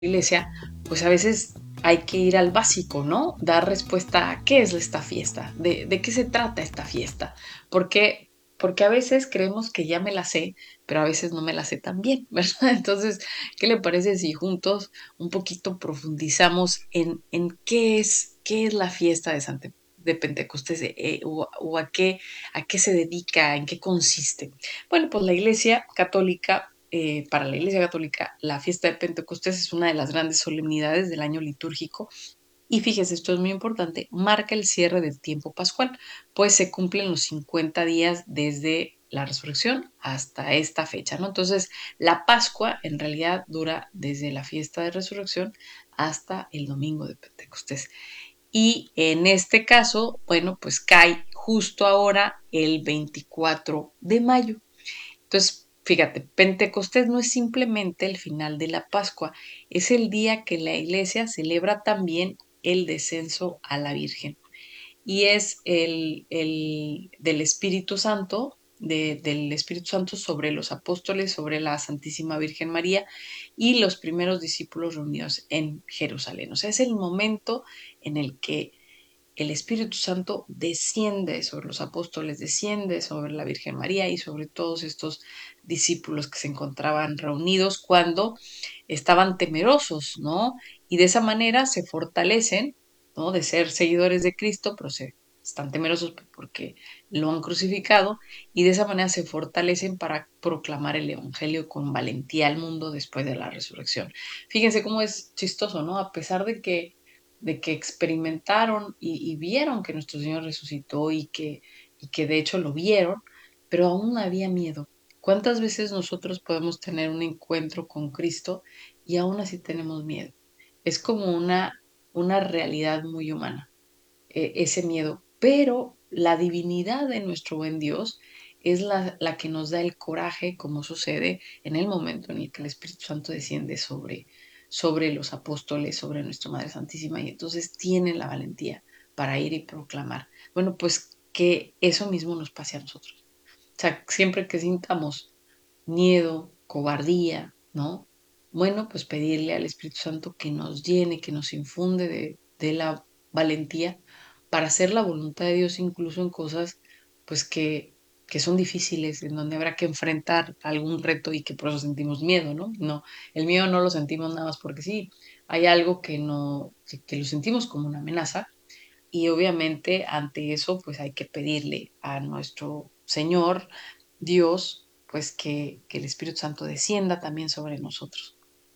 iglesia, pues a veces hay que ir al básico, ¿no? Dar respuesta a qué es esta fiesta, de qué se trata esta fiesta. Porque, porque a veces creemos que ya me la sé, pero a veces no me la sé tan bien, ¿verdad? Entonces, ¿qué le parece si juntos un poquito profundizamos en qué es la fiesta de Pentecostés o a qué se dedica, en qué consiste? Bueno, pues la Iglesia Católica, para la Iglesia Católica, la fiesta de Pentecostés es una de las grandes solemnidades del año litúrgico y fíjese, esto es muy importante, marca el cierre del tiempo pascual, pues se cumplen los 50 días desde la resurrección hasta esta fecha, ¿no? Entonces, la Pascua en realidad dura desde la fiesta de resurrección hasta el domingo de Pentecostés. Y en este caso, bueno, pues cae justo ahora el 24 de mayo. Entonces, fíjate, Pentecostés no es simplemente el final de la Pascua, es el día que la iglesia celebra también el descenso a la Virgen. Y es el del Espíritu Santo, del Espíritu Santo sobre los apóstoles, sobre la Santísima Virgen María y los primeros discípulos reunidos en Jerusalén. O sea, es el momento en el que el Espíritu Santo desciende sobre los apóstoles, desciende sobre la Virgen María y sobre todos estos discípulos que se encontraban reunidos cuando estaban temerosos, ¿no? Y de esa manera se fortalecen, ¿no? De ser seguidores de Cristo, pero están temerosos porque lo han crucificado y de esa manera se fortalecen para proclamar el Evangelio con valentía al mundo después de la resurrección. Fíjense cómo es chistoso, ¿no? A pesar de que experimentaron y vieron que nuestro Señor resucitó y que de hecho lo vieron, pero aún había miedo. ¿Cuántas veces nosotros podemos tener un encuentro con Cristo y aún así tenemos miedo? Es como una realidad muy humana, ese miedo. Pero la divinidad de nuestro buen Dios es la que nos da el coraje, como sucede en el momento en el que el Espíritu Santo desciende sobre los apóstoles, sobre nuestra Madre Santísima, y entonces tienen la valentía para ir y proclamar. Bueno, pues que eso mismo nos pase a nosotros. O sea, siempre que sintamos miedo, cobardía, ¿no? Bueno, pues pedirle al Espíritu Santo que nos llene, que nos infunde de la valentía para hacer la voluntad de Dios incluso en cosas pues que son difíciles, en donde habrá que enfrentar algún reto y que por eso sentimos miedo, ¿no? No, el miedo no lo sentimos nada más porque sí, hay algo que no, que lo sentimos como una amenaza y obviamente ante eso pues hay que pedirle a nuestro Señor Dios pues que el Espíritu Santo descienda también sobre nosotros.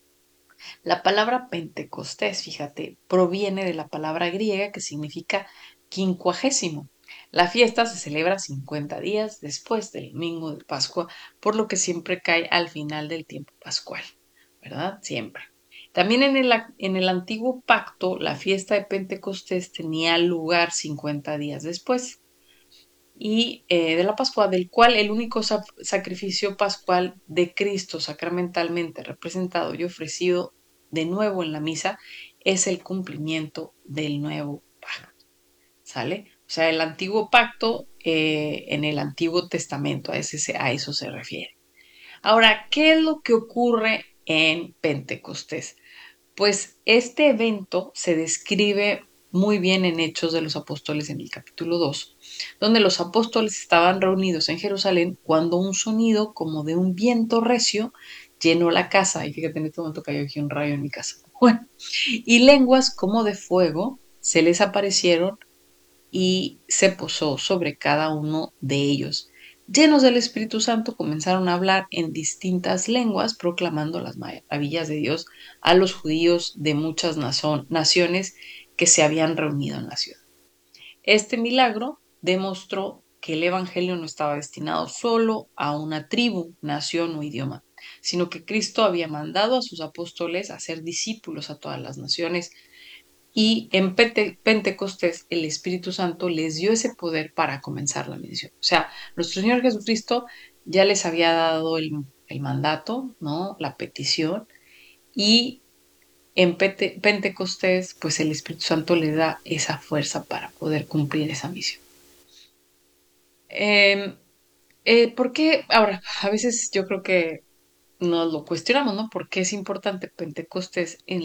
La palabra Pentecostés, fíjate, proviene de la palabra griega que significa quincuagésimo. La fiesta se celebra 50 días después del domingo de Pascua, por lo que siempre cae al final del tiempo pascual, ¿verdad? Siempre. También en el antiguo pacto, la fiesta de Pentecostés tenía lugar 50 días después y de la Pascua, del cual el único sacrificio pascual de Cristo sacramentalmente representado y ofrecido de nuevo en la misa es el cumplimiento del nuevo pacto. ¿Sale? O sea, el antiguo pacto en el Antiguo Testamento, a eso se refiere. Ahora, ¿qué es lo que ocurre en Pentecostés? Pues este evento se describe muy bien en Hechos de los Apóstoles en el capítulo 2, donde los apóstoles estaban reunidos en Jerusalén cuando un sonido como de un viento recio llenó la casa. Y fíjate, en este momento cayó aquí un rayo en mi casa. Bueno, y lenguas como de fuego se les aparecieron y se posó sobre cada uno de ellos. Llenos del Espíritu Santo, comenzaron a hablar en distintas lenguas, proclamando las maravillas de Dios a los judíos de muchas naciones que se habían reunido en la ciudad. Este milagro demostró que el Evangelio no estaba destinado solo a una tribu, nación o idioma, sino que Cristo había mandado a sus apóstoles a ser discípulos a todas las naciones y en Pentecostés el Espíritu Santo les dio ese poder para comenzar la misión. O sea, nuestro Señor Jesucristo ya les había dado el mandato, ¿no? La petición, y en Pentecostés, pues el Espíritu Santo le da esa fuerza para poder cumplir esa misión. ¿Por qué? Ahora, a veces yo creo que nos lo cuestionamos, ¿no? ¿Por qué es importante Pentecostés en